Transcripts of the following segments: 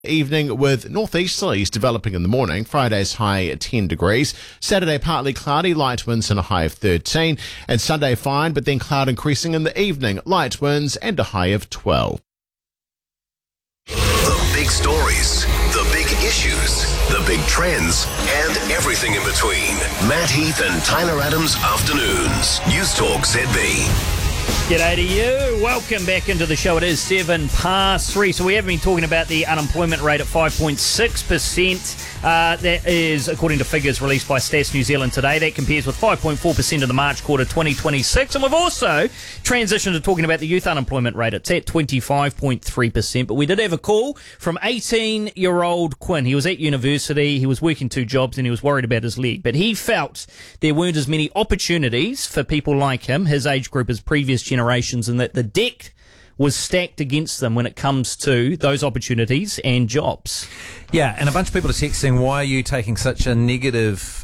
Evening with northeasterlies developing in the morning. Friday's high at 10 degrees. Saturday partly cloudy, light winds and a high of 13. And Sunday fine, but then cloud increasing in the evening, light winds and a high of 12. The big stories, the big issues, the big trends, and everything in between. Matt Heath and Tyler Adams Afternoons. News Talk ZB. G'day to you. Welcome back into the show. It is 3:07. So we have been talking about the unemployment rate at 5.6%. That is according to figures released by Stats New Zealand today. That compares with 5.4% in the March quarter 2026. And we've also transitioned to talking about the youth unemployment rate. It's at 25.3%. But we did have a call from 18-year-old Quinn. He was at university. He was working 2 jobs and he was worried about his leg. But he felt there weren't as many opportunities for people like him, his age group, as previous generations, and that the deck was stacked against them when it comes to those opportunities and jobs. Yeah, and a bunch of people are texting, why are you taking such a negative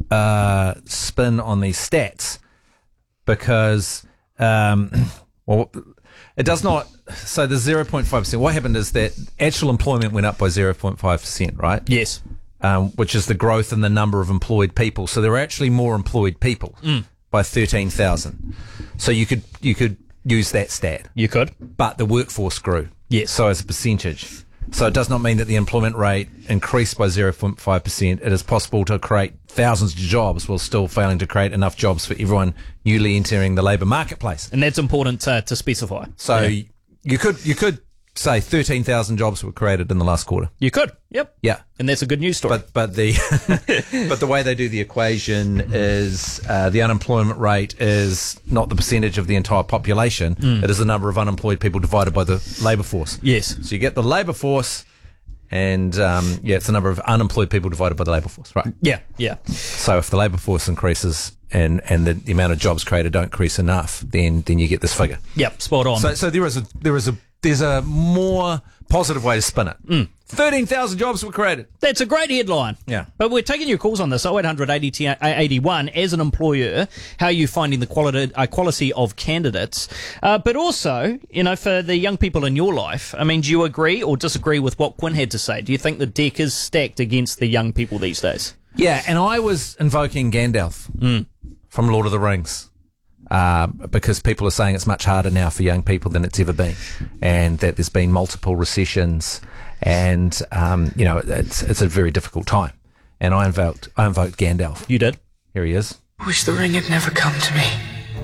spin on these stats? Because, well, it does not... So the 0.5%, what happened is that actual employment went up by 0.5%, right? Yes. Which is the growth in the number of employed people. So there are actually more employed people by 13,000. So you could use that stat. You could. But the workforce grew. Yes. So as a percentage. So it does not mean that the employment rate increased by 0.5%. It is possible to create thousands of jobs while still failing to create enough jobs for everyone newly entering the labour marketplace. And that's important to specify. So you could say 13,000 jobs were created in the last quarter. You could. Yep. Yeah. And that's a good news story. But the way they do the equation is the unemployment rate is not the percentage of the entire population. It is the number of unemployed people divided by the labour force. Yes. So you get the labour force and, it's the number of unemployed people divided by the labour force, right? Yeah, yeah. So if the labour force increases and the amount of jobs created don't increase enough, then you get this figure. Yep, spot on. So there's a more positive way to spin it. 13,000 jobs were created. That's a great headline. Yeah. But we're taking your calls on this, 0800 8081, as an employer, how are you finding the quality of candidates? But also, for the young people in your life, do you agree or disagree with what Quinn had to say? Do you think the deck is stacked against the young people these days? Yeah, and I was invoking Gandalf from Lord of the Rings. Because people are saying it's much harder now for young people than it's ever been, and that there's been multiple recessions, and it's a very difficult time. And I invoked Gandalf. You did? Here he is. Wish the ring had never come to me.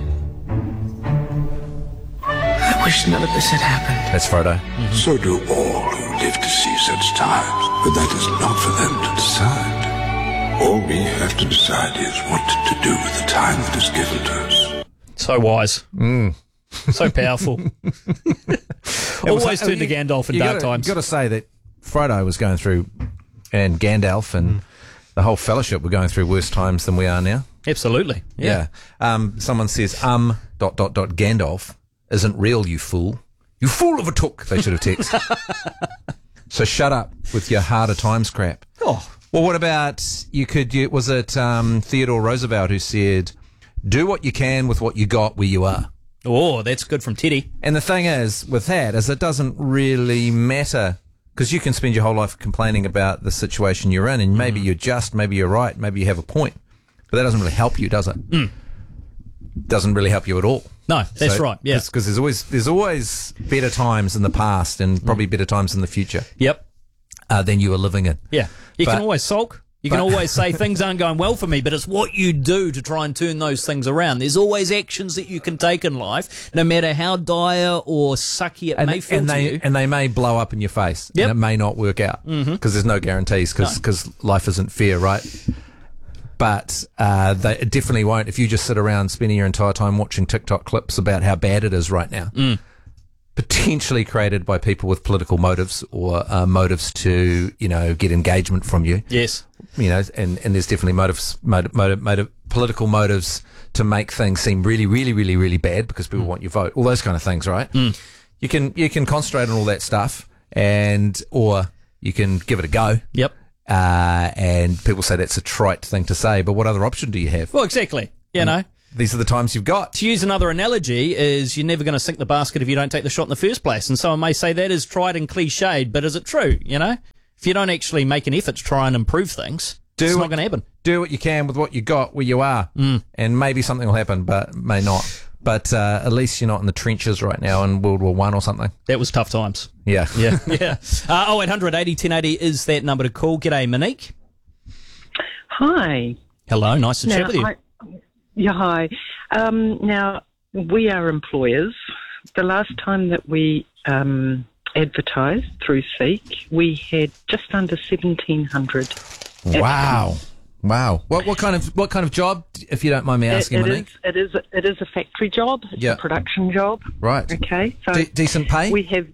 I wish none of this had happened. That's Frodo. So do all who live to see such times, but that is not for them to decide. All we have to decide is what to do with the time that is given to us. So wise. So powerful. Always turn to Gandalf in dark times. You've got to say that Frodo was going through, and Gandalf and the whole fellowship were going through worse times than we are now. Absolutely. Yeah. Someone says, Gandalf isn't real, you fool. You fool of a took, they should have texted. So shut up with your harder times crap. Oh. Well, what about, was it Theodore Roosevelt who said, do what you can with what you got where you are. Oh, that's good from Teddy. And the thing is, with that, is it doesn't really matter, because you can spend your whole life complaining about the situation you're in, and maybe you're just, maybe you're right, maybe you have a point, but that doesn't really help you, does it? Doesn't really help you at all. No, that's right, yeah. Because there's always better times in the past and probably better times in the future. Yep. Than you are living in. Yeah. You can always sulk. You can always say things aren't going well for me, but it's what you do to try and turn those things around. There's always actions that you can take in life, no matter how dire or sucky it may feel to you. And they may blow up in your face, and it may not work out, because there's no guarantees, because life isn't fair, right? But it definitely won't if you just sit around spending your entire time watching TikTok clips about how bad it is right now. Potentially created by people with political motives or motives to, get engagement from you. Yes. And there's definitely political motives to make things seem really, really, really, really bad because people want your vote. All those kind of things, right? You can concentrate on all that stuff, or you can give it a go. Yep. And people say that's a trite thing to say, but what other option do you have? Well, exactly. these are the times you've got. To use another analogy, is you're never going to sink the basket if you don't take the shot in the first place. And someone may say that is tried and cliched, but is it true? You know, if you don't actually make an effort to try and improve things, it's not going to happen. Do what you can with what you got where you are, and maybe something will happen, but may not. But at least you're not in the trenches right now in World War I or something. That was tough times. Yeah. Yeah. 0800 80 1080 is that number to call. G'day, Monique. Hi. Hello, nice to chat with you. Hi. Now, we are employers. The last time that we advertised through Seek, we had just under 1,700. Wow. What kind of job, if you don't mind me asking, Monique? It is a factory job. It's a production job. Right. Okay. So decent pay? We have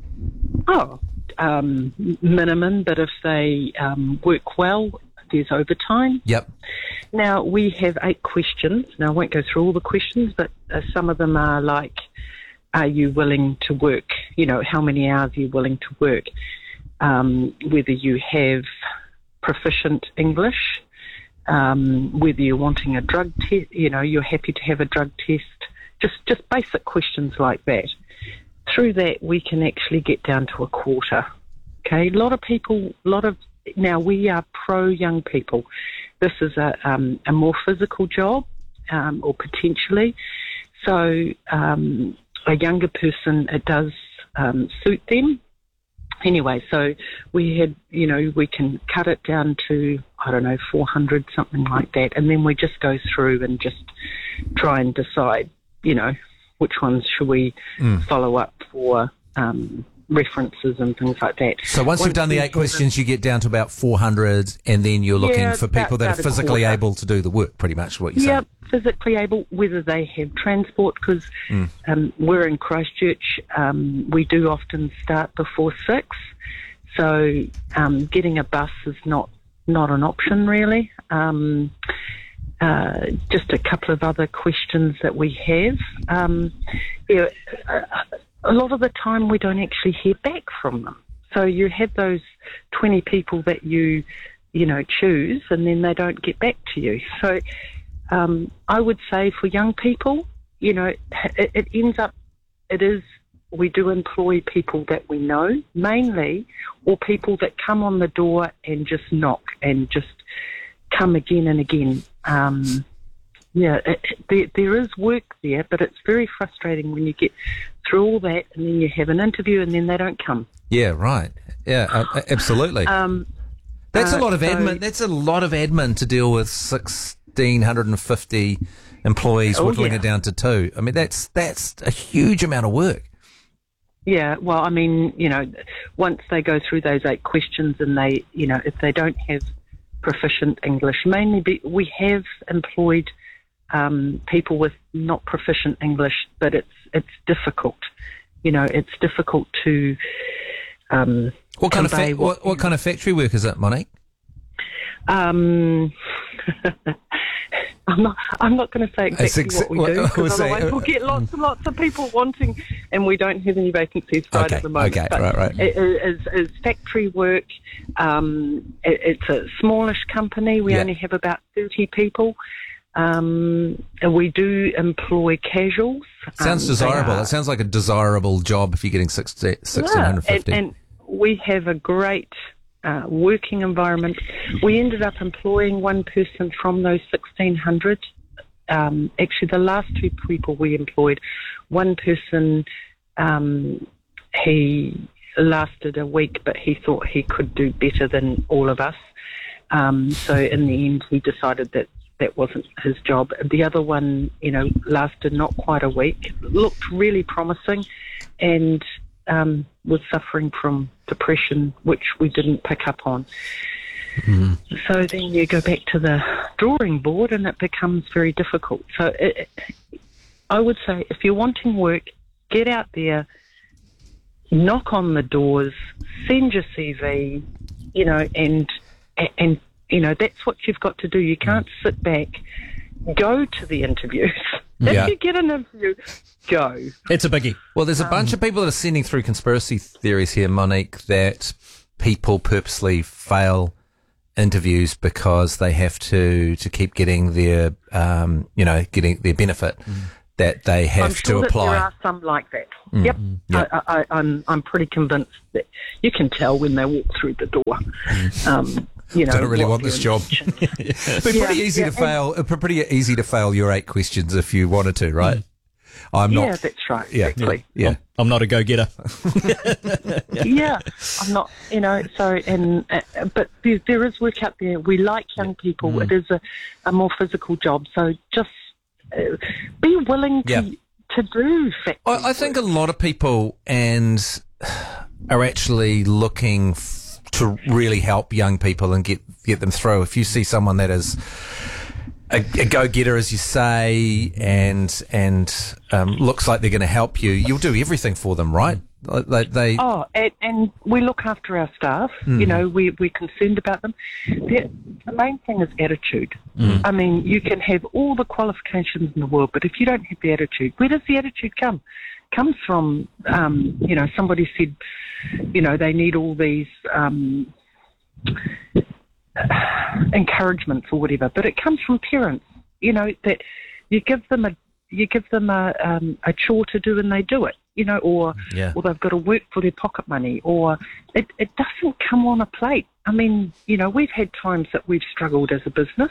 minimum, but if they work well, there's overtime. Yep. Now, we have 8 questions. Now, I won't go through all the questions, but some of them are like, are you willing to work? You know, how many hours are you willing to work? Whether you have proficient English, whether you're wanting a drug test, you know, you're happy to have a drug test, just basic questions like that. Through that, we can actually get down to a quarter. Okay, now we are pro young people. This is a more physical job, or potentially. So a younger person, it does suit them. Anyway, so we had, you know, we can cut it down to, 400, something like that. And then we just go through and just try and decide, you know, which ones should we follow up for references and things like that. So once you've done the 8 questions, you get down to about 400, and then you're looking for people that are physically able to do the work, pretty much what you're saying. Yeah, physically able, whether they have transport, because we're in Christchurch. We do often start before 6, so getting a bus is not an option, really. Just a couple of other questions that we have. A lot of the time we don't actually hear back from them. So you have those 20 people that you choose, and then they don't get back to you. So I would say for young people, you know, it ends up, we do employ people that we know, mainly, or people that come on the door and just knock and just come again and again. There is work there, but it's very frustrating when you get through all that and then you have an interview and then they don't come. Yeah, right. Yeah, absolutely. That's a lot of admin. That's a lot of admin to deal with 1,650 employees, whittling it down to 2. I mean, that's a huge amount of work. Yeah, well, I mean, you know, once they go through those 8 questions and they, you know, if they don't have proficient English, mainly we have employed people with not proficient English, but it's difficult. You know, it's difficult to what kind of factory work is it, Monique? I'm not going to say exactly what we do, because otherwise we'll get lots and lots of people wanting, and we don't have any vacancies right at the moment. Okay, right. It is factory work. It's a smallish company. We only have about 30 people. And we do employ casuals. Sounds desirable. It sounds like a desirable job if you're getting 1,650. And we have a great working environment. We ended up employing one person from those 1,600. Actually, the last 2 people we employed, one person, he lasted a week, but he thought he could do better than all of us. So in the end, we decided that wasn't his job. The other one, you know, lasted not quite a week, looked really promising, and was suffering from depression, which we didn't pick up on. Mm. So then you go back to the drawing board and it becomes very difficult. So I would say if you're wanting work, get out there, knock on the doors, send your CV, you know, and you know, that's what you've got to do. You can't sit back. Go to the interviews. If you get an interview, go. It's a biggie. Well, there's a bunch of people that are sending through conspiracy theories here, Monique, that people purposely fail interviews because they have to keep getting their, getting their benefit. That they have I'm sure to apply. That there are some like that. Yep. I'm pretty convinced that you can tell when they walk through the door. Don't really want this job. But pretty easy to fail. Pretty easy to fail your 8 questions if you wanted to, right? I'm not. Yeah, that's right. Yeah, exactly. Yeah. I'm not a go-getter. Yeah, I'm not. So but there is work out there. We like young people. It is a more physical job. So just be willing to do factory I think a lot of people are actually looking to really help young people and get them through. If you see someone that is a go-getter, as you say, and looks like they're going to help you, you'll do everything for them, right? And we look after our staff. We're concerned about them. The main thing is attitude. I mean, you can have all the qualifications in the world, but if you don't have the attitude, where does the attitude come? Comes from, somebody said, they need all these encouragements or whatever, but it comes from parents. That you give them a chore to do and they do it. Or they've got to work for their pocket money, or it doesn't come on a plate. I mean, we've had times that we've struggled as a business.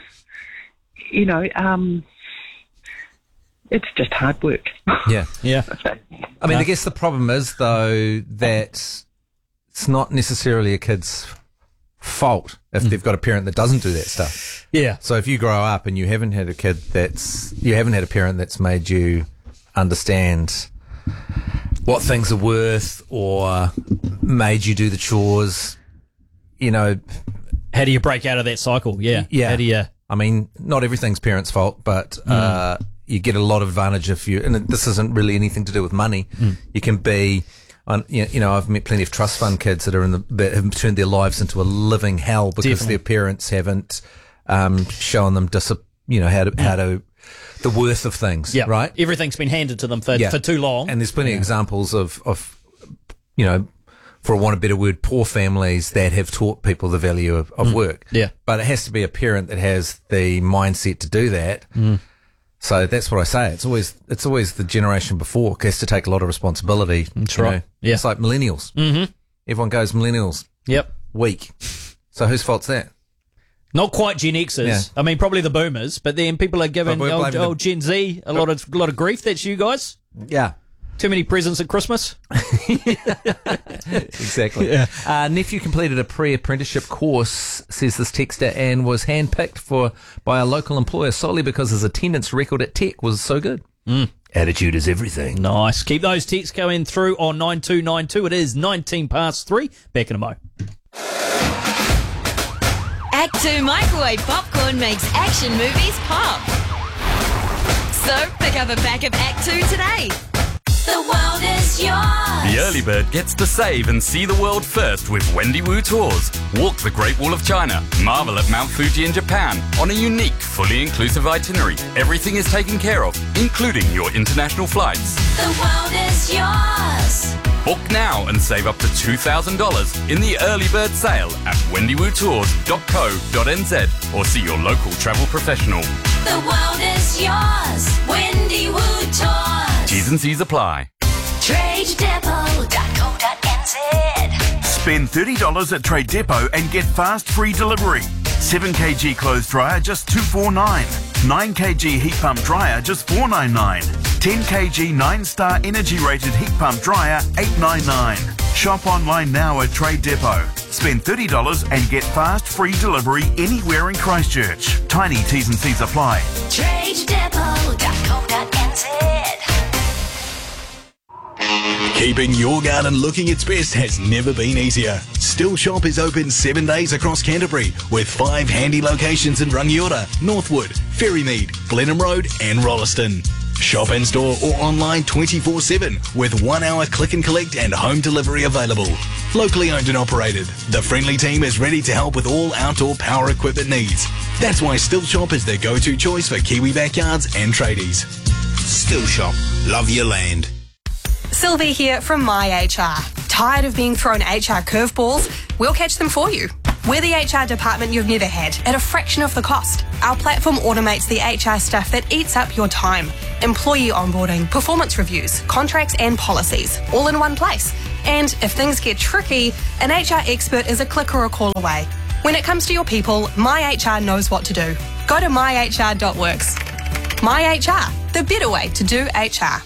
It's just hard work. Yeah. I mean, I guess the problem is, though, that it's not necessarily a kid's fault if they've got a parent that doesn't do that stuff. Yeah. So if you grow up and you haven't had a parent that's made you understand what things are worth or made you do the chores, how do you break out of that cycle? Yeah. How do you? I mean, not everything's parents' fault, but you get a lot of advantage if you, and this isn't really anything to do with money. You can be, I've met plenty of trust fund kids that have turned their lives into a living hell because their parents haven't shown them how to the worth of things, right? Everything's been handed to them for too long. And there's plenty of examples of, for want of a better word, poor families that have taught people the value of work. Yeah. But it has to be a parent that has the mindset to do that. So that's what I say. It's always the generation before has to take a lot of responsibility. That's right. Yeah. It's like millennials. Everyone goes millennials. Yep. Weak. So whose fault's that? Not quite Gen Xers. Yeah. I mean, probably the boomers, but then people are giving old Gen Z a lot of grief. That's you guys. Yeah. Too many presents at Christmas. Exactly. Yeah. Nephew completed a pre-apprenticeship course, says this texter, and was handpicked by a local employer solely because his attendance record at Tech was so good. Attitude is everything. Nice. Keep those texts going through on 9292. It is 3:19. Back in a mo. Act 2 microwave popcorn makes action movies pop. So pick up a pack of Act 2 today. The world is yours. The early bird gets to save and see the world first with Wendy Wu Tours. Walk the Great Wall of China, marvel at Mount Fuji in Japan on a unique, fully inclusive itinerary. Everything is taken care of, including your international flights. The world is yours. Book now and save up to $2,000 in the early bird sale at wendywotours.co.nz or see your local travel professional. The world is yours. Wendy Wu Tours. T's and C's apply. TradeDepot.co.nz. Spend $30 at Trade Depot and get fast free delivery. 7 kg clothes dryer just $249. 9 kg heat pump dryer just $499. 10 kg 9-star energy rated heat pump dryer $899. Shop online now at Trade Depot. Spend $30 and get fast free delivery anywhere in Christchurch. Tiny T's and C's apply. TradeDepot.co.nz. Keeping your garden looking its best has never been easier. Still Shop is open 7 days across Canterbury with 5 handy locations in Rangiora, Northwood, Ferrymead, Glenham Road and Rolleston. Shop in store or online 24/7 with 1 hour click and collect and home delivery available. Locally owned and operated, the friendly team is ready to help with all outdoor power equipment needs. That's why Still Shop is the go-to choice for Kiwi backyards and tradies. Still Shop. Love your land. Sylvie here from MyHR. Tired of being thrown HR curveballs? We'll catch them for you. We're the HR department you've never had at a fraction of the cost. Our platform automates the HR stuff that eats up your time. Employee onboarding, performance reviews, contracts and policies, all in one place. And if things get tricky, an HR expert is a click or a call away. When it comes to your people, MyHR knows what to do. Go to myhr.works. MyHR, the better way to do HR.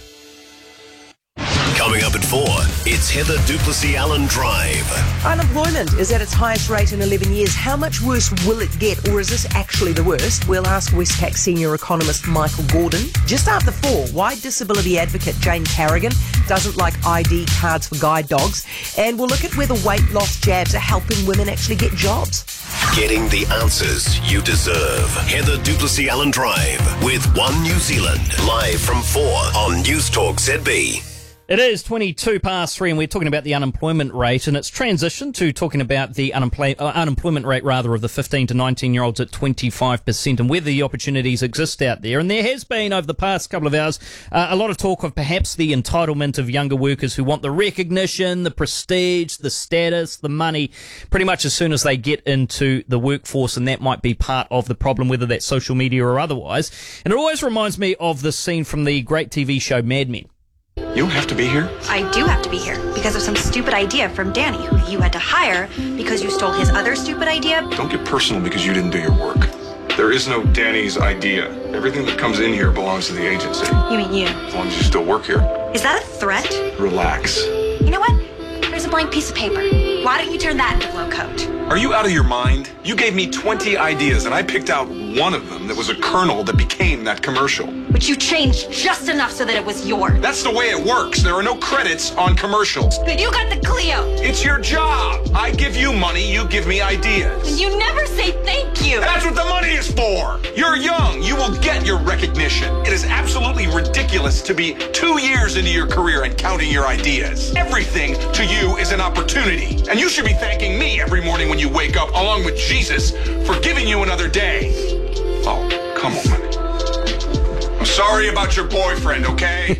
Coming up at 4, it's Heather Duplessis-Allen Drive. Unemployment is at its highest rate in 11 years. How much worse will it get, or is this actually the worst? We'll ask Westpac senior economist Michael Gordon. Just after 4, why disability advocate Jane Carrigan doesn't like ID cards for guide dogs. And we'll look at whether weight loss jabs are helping women actually get jobs. Getting the answers you deserve. Heather Duplessis-Allen Drive with One New Zealand. Live from 4 on News Talk ZB. It is 22 past 3 and we're talking about the unemployment rate, and it's transitioned to talking about the unemployment rate of the 15 to 19-year-olds at 25% and whether the opportunities exist out there. And there has been, over the past couple of hours, a lot of talk of perhaps the entitlement of younger workers who want the recognition, the prestige, the status, the money, pretty much as soon as they get into the workforce, and that might be part of the problem, whether that's social media or otherwise. And it always reminds me of the scene from the great TV show Mad Men. You don't have to be here. I do have to be here because of some stupid idea from Danny, who you had to hire because you stole his other stupid idea. Don't get personal because you didn't do your work. There is no Danny's idea. Everything that comes in here belongs to the agency. You mean you? As long as you still work here. Is that a threat? Relax. You know what? There's a blank piece of paper. Why don't you turn that into glow coat? Are you out of your mind? You gave me 20 ideas and I picked out one of them that was a kernel that became that commercial. But you changed just enough so that it was yours. That's the way it works. There are no credits on commercials. Good, you got the Clio. It's your job. I give you money, you give me ideas. And you never say thank you. That's what the money is for. You're young. You will get your recognition. It is absolutely ridiculous to be 2 years into your career and counting your ideas. Everything to you is an opportunity. And you should be thanking me every morning when you wake up, along with Jesus, for giving you another day. Oh, come on. I'm sorry about your boyfriend, okay?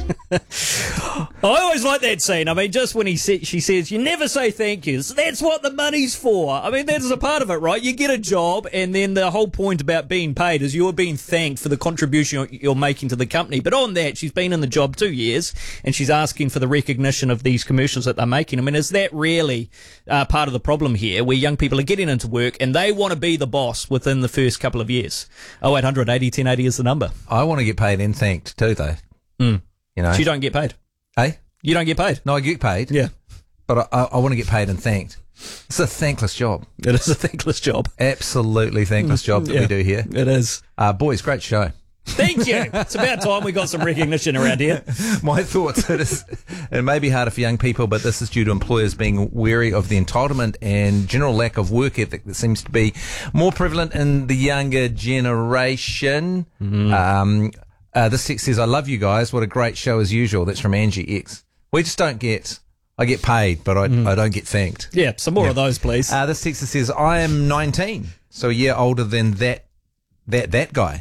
I always like that scene. I mean, just when she says, you never say thank yous. That's what the money's for. I mean, that's a part of it, right? You get a job, and then the whole point about being paid is you're being thanked for the contribution you're making to the company. But on that, she's been in the job 2 years, and she's asking for the recognition of these commercials that they're making. I mean, is that really part of the problem here, where young people are getting into work, and they want to be the boss within the first couple of years? 0800 80 1080 is the number. I want to get paid and thanked too, though. Mm. You know, so you don't get paid? Hey? You don't get paid? No, I get paid. Yeah. But I want to get paid and thanked. It's a thankless job. It is a thankless job. Absolutely thankless job that we do here. It is. Boys, great show. Thank you. It's about time we got some recognition around here. My thoughts, it may be harder for young people, but this is due to employers being wary of the entitlement and general lack of work ethic that seems to be more prevalent in the younger generation. Mm-hmm. This text says, I love you guys. What a great show as usual. That's from Angie X. We just don't get... I get paid, but I don't get thanked. Yeah, some more of those, please. This text says, I am 19, so a year older than that guy.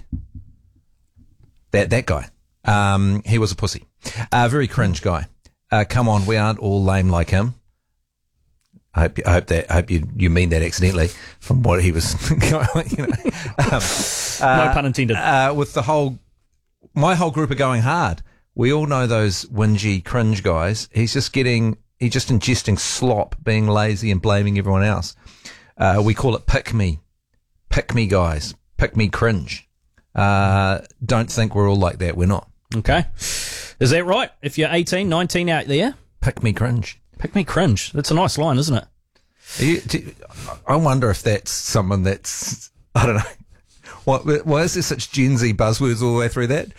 That guy. He was a pussy. Very cringe guy. Come on, we aren't all lame like him. I hope you mean that accidentally from what he was going, you know. No pun intended. With my whole group are going hard. We all know those whingy cringe guys. He's just ingesting slop, being lazy and blaming everyone else. We call it pick me guys, pick me cringe. Don't think we're all like that. We're not. Okay. Is that right? If you're 18, 19 out there? Pick me cringe. Pick me cringe. That's a nice line, isn't it? I wonder if that's someone that's, I don't know. Why is there such Gen Z buzzwords all the way through that?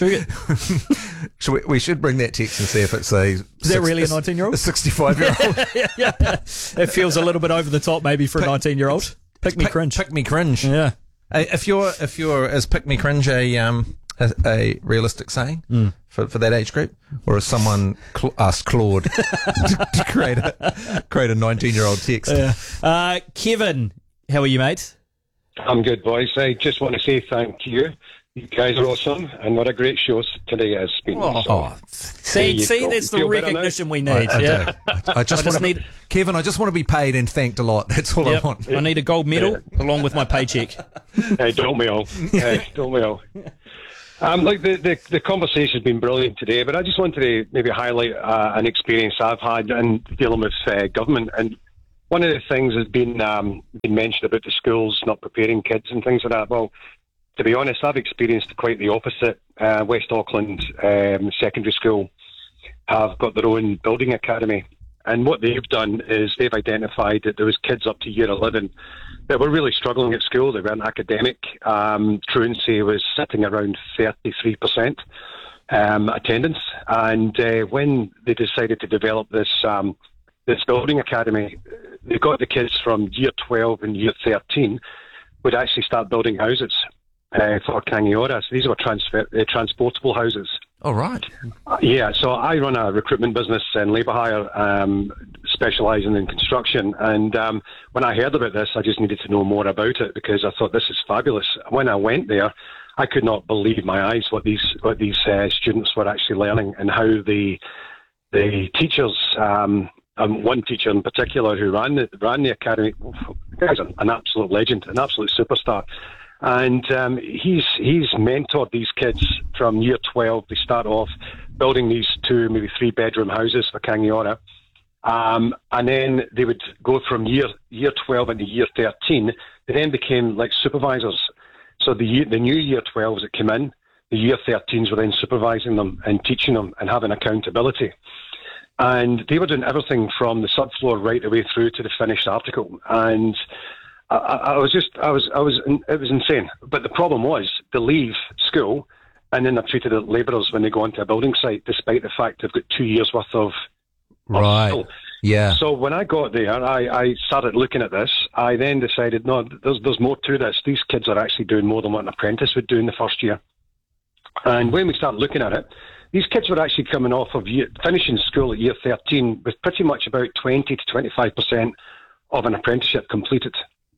We should bring that text and see if it's Is that really a 19-year-old? A 65-year-old. Yeah. It feels a little bit over the top maybe for a 19-year-old. Pick me cringe. Pick me cringe. Yeah. If you're is pick me cringe a realistic saying for that age group, or is someone asked Claude to create a 19-year-old text? Yeah. Kevin, how are you, mate? I'm good, boys. I just want to say thank you You guys are awesome, and what a great show today has been. See, that's the recognition we need. I just need Kevin. I just want to be paid and thanked a lot. That's all I want. I need a gold medal along with my paycheck. Hey, don't we all? Don't we all? Like the conversation's been brilliant today, but I just wanted to maybe highlight an experience I've had in dealing with government. And one of the things has been mentioned about the schools not preparing kids and things like that. Well, to be honest, I've experienced quite the opposite. West Auckland Secondary School have got their own building academy. And what they've done is they've identified that there was kids up to year 11 that were really struggling at school. They weren't academic. Truancy was sitting around 33% attendance. And when they decided to develop this building academy, they got the kids from year 12 and year 13 would actually start building houses for Kangiora. So these were transportable houses. Oh, right. Yeah, so I run a recruitment business in labour hire, specialising in construction. And when I heard about this, I just needed to know more about it because I thought this is fabulous. When I went there, I could not believe my eyes what these students were actually learning and how the teachers, one teacher in particular who ran the academy, the guy's an absolute legend, an absolute superstar. And he's mentored these kids from year 12. They start off building these 2, maybe 3-bedroom houses for Kangiora. And then they would go from year 12 into year 13. They then became like supervisors. So the new year 12s that came in, the year 13s were then supervising them and teaching them and having accountability. And they were doing everything from the subfloor right the way through to the finished article. And it was insane. But the problem was they leave school and then they're treated as labourers when they go onto a building site, despite the fact they've got 2 years worth of skill. Yeah. So when I got there, I started looking at this. I then decided, no, there's more to this. These kids are actually doing more than what an apprentice would do in the first year. And when we started looking at it, these kids were actually coming off of finishing school at year 13 with pretty much about 20 to 25% of an apprenticeship completed.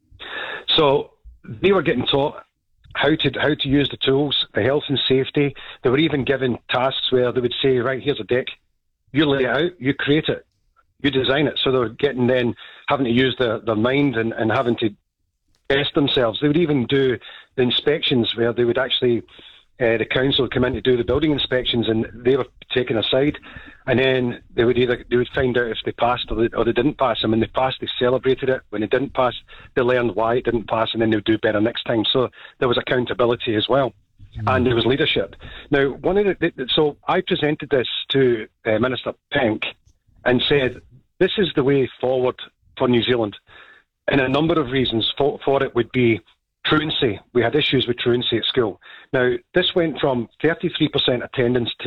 So they were getting taught how to use the tools, the health and safety. They were even given tasks where they would say, right, here's a deck. You lay it out, you create it, you design it. So they were having to use their mind and having to test themselves. They would even do the inspections where they would actually, the council would come in to do the building inspections and they were taken aside. And then they would find out if they passed or they didn't pass. And when they passed, they celebrated it. When they didn't pass, they learned why it didn't pass, and then they would do better next time. So there was accountability as well, and there was leadership. Now, so I presented this to Minister Pink and said, this is the way forward for New Zealand. And a number of reasons for it would be truancy. We had issues with truancy at school. Now, this went from 33% attendance to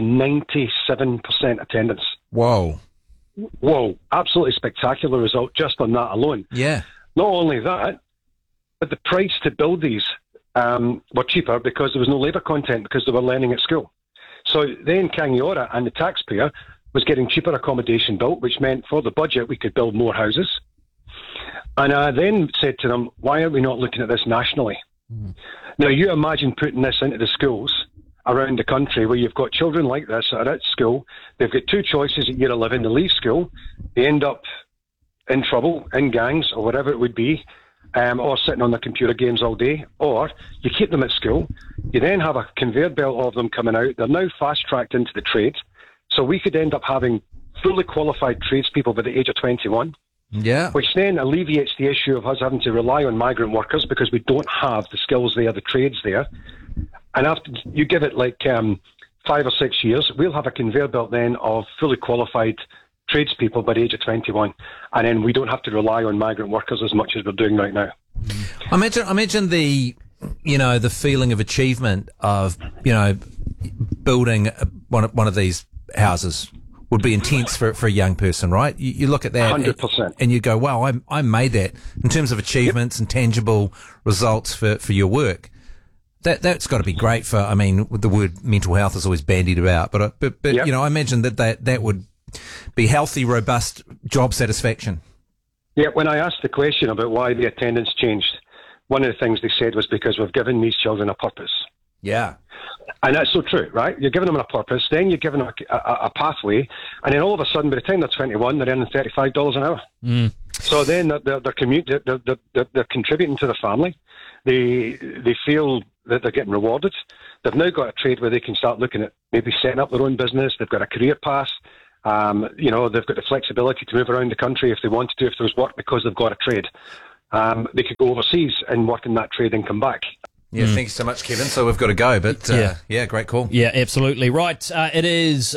97% attendance. Whoa, absolutely spectacular result just on that alone. Yeah. Not only that, but the price to build these were cheaper because there was no labour content because they were learning at school. So then Kangiora and the taxpayer was getting cheaper accommodation built, which meant for the budget we could build more houses. And I then said to them, why are we not looking at this nationally? Now, you imagine putting this into the schools around the country where you've got children like this that are at school. They've got 2 choices at year 11. They leave school, they end up in trouble, in gangs or whatever it would be, or sitting on their computer games all day. Or you keep them at school. You then have a conveyor belt of them coming out. They're now fast-tracked into the trade. So we could end up having fully qualified tradespeople by the age of 21. Yeah. Which then alleviates the issue of us having to rely on migrant workers because we don't have the skills there, the trades there. And after you give it like 5 or 6 years, we'll have a conveyor belt then of fully qualified tradespeople by the age of 21. And then we don't have to rely on migrant workers as much as we're doing right now. I mentioned the feeling of achievement of, building one of these houses would be intense for a young person, right? You look at that 100%. And you go, wow, I made that in terms of achievements and tangible results for your work. That's got to be great for, the word mental health is always bandied about, but yep. I imagine that would be healthy, robust job satisfaction. Yeah, when I asked the question about why the attendance changed, one of the things they said was because we've given these children a purpose. Yeah. And that's so true, right? You're giving them a purpose, then you're giving them a pathway, and then all of a sudden, by the time they're 21, they're earning $35 an hour. So then they're contributing to the family. They feel that they're getting rewarded. They've now got a trade where they can start looking at maybe setting up their own business. They've got a career path. They've got the flexibility to move around the country if they want to, if there's work because they've got a trade. They could go overseas and work in that trade and come back. Yeah, thanks so much, Kevin. So we've got to go, but yeah, great call. Yeah, absolutely. Right, it is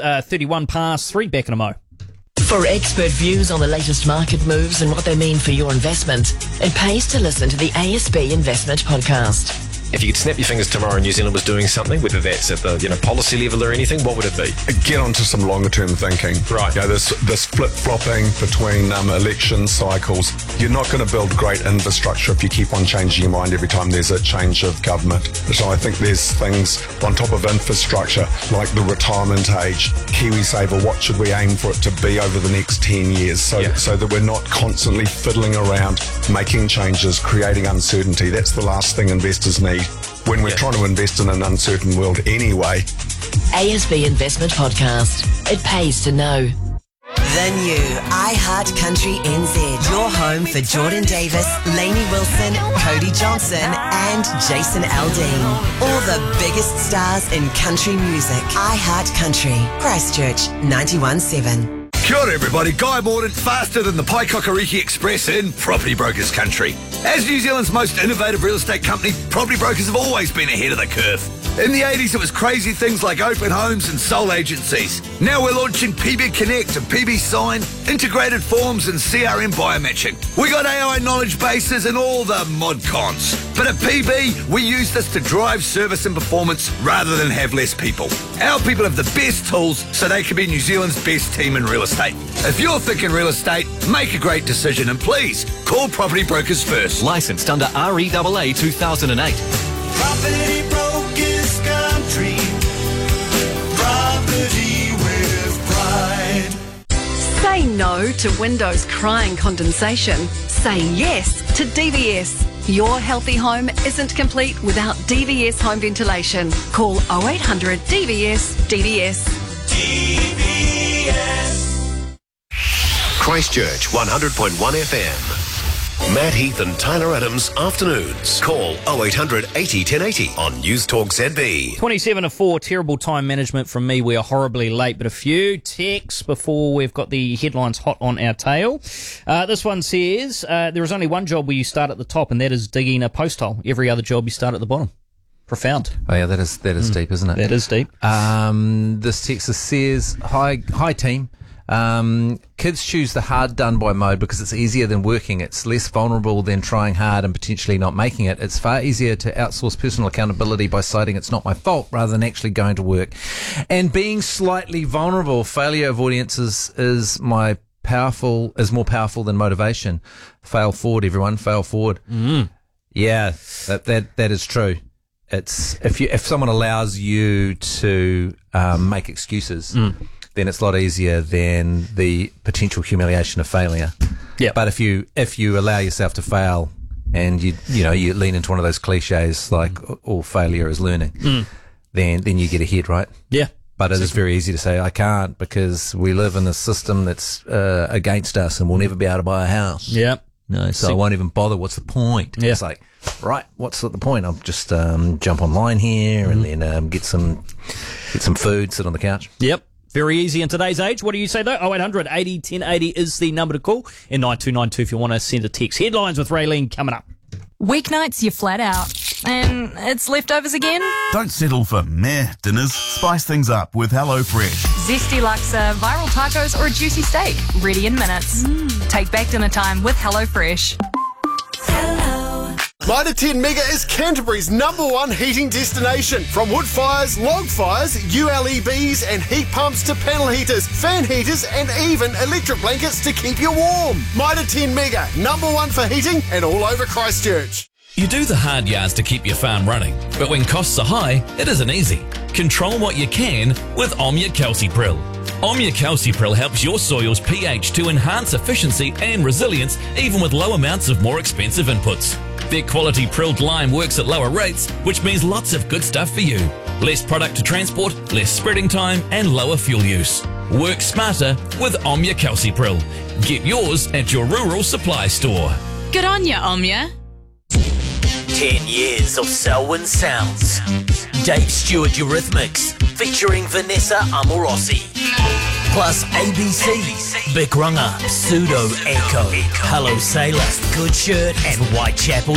3:31. Back in a mo. For expert views on the latest market moves and what they mean for your investment, it pays to listen to the ASB Investment Podcast. If you could snap your fingers tomorrow New Zealand was doing something, whether that's at the policy level or anything, what would it be? Get onto some longer term thinking. Right. This flip-flopping between election cycles, you're not going to build great infrastructure if you keep on changing your mind every time there's a change of government. So I think there's things on top of infrastructure, like the retirement age, KiwiSaver, what should we aim for it to be over the next 10 years so that we're not constantly fiddling around, making changes, creating uncertainty. That's the last thing investors need when we're trying to invest in an uncertain world anyway. ASB Investment Podcast. It pays to know. The new iHeart Country NZ. Your home for Jordan Davis, Lainey Wilson, Cody Johnson and Jason Aldean. All the biggest stars in country music. iHeart Country. Christchurch 91.7. Kia ora everybody, Guy Morden, faster than the Paikokariki Express in Property Brokers country. As New Zealand's most innovative real estate company, Property Brokers have always been ahead of the curve. In the 80s, it was crazy things like open homes and sole agencies. Now we're launching PB Connect and PB Sign, integrated forms and CRM biomatching. We got AI knowledge bases and all the mod cons. But at PB, we use this to drive service and performance rather than have less people. Our people have the best tools so they can be New Zealand's best team in real estate. If you're thinking real estate, make a great decision and please call Property Brokers first. Licensed under REAA 2008. Property Brokers Country. Property with pride. Say no to windows crying condensation. Say yes to DVS. Your healthy home isn't complete without DVS home ventilation. Call 0800 DVS DVS. DVS. Christchurch 100.1 FM. Matt Heath and Tyler Adams afternoons. Call 0800 80 1080 on News Talk ZB. 27 to 4, terrible time management from me. We are horribly late, but a few texts before we've got the headlines hot on our tail. This one says, there is only one job where you start at the top, and that is digging a post hole. Every other job you start at the bottom. Profound. Oh yeah, that is deep, isn't it? That is deep. This text says, hi team. Kids choose the hard done by mode because it's easier than working. It's less vulnerable than trying hard and potentially not making it. It's far easier to outsource personal accountability by citing it's not my fault rather than actually going to work. And being slightly vulnerable, failure avoidance is more powerful than motivation. Fail forward, everyone. Fail forward. Yeah, that is true. It's if someone allows you to make excuses, then it's a lot easier than the potential humiliation of failure. Yeah. But if you allow yourself to fail and you lean into one of those cliches like all failure is learning, then you get ahead, right? Yeah. But it is very easy to say I can't because we live in a system that's against us and we'll never be able to buy a house. Yeah. No, so I won't even bother. What's the point? Yeah. It's like, right, what's the point? I'll just jump online here and then get some food, sit on the couch. Yep. Very easy in today's age. What do you say, though? 0800 80 1080 is the number to call. And 9292 if you want to send a text. Headlines with Raylene coming up. Weeknights, you're flat out. And it's leftovers again? Don't settle for meh dinners. Spice things up with HelloFresh. Zesty laksa, viral tacos, or a juicy steak. Ready in minutes. Take back dinner time with HelloFresh. Mitre 10 Mega is Canterbury's #1 heating destination. From wood fires, log fires, ULEBs and heat pumps to panel heaters, fan heaters and even electric blankets to keep you warm. Mitre 10 Mega, #1 for heating and all over Christchurch. You do the hard yards to keep your farm running, but when costs are high, it isn't easy. Control what you can with Omnia Kelsey Prill. Omnia Calcipril helps your soil's pH to enhance efficiency and resilience even with low amounts of more expensive inputs. Their quality prilled lime works at lower rates, which means lots of good stuff for you. Less product to transport, less spreading time, and lower fuel use. Work smarter with Omnia Calcipril. Get yours at your rural supply store. Good on ya, Omnia. 10 years of Selwyn Sounds. Dave Stewart Eurythmics featuring Vanessa Amorosi. Plus ABC, Big Runner, Pseudo Echo, Hello Sailor, Good Shirt and Whitechapel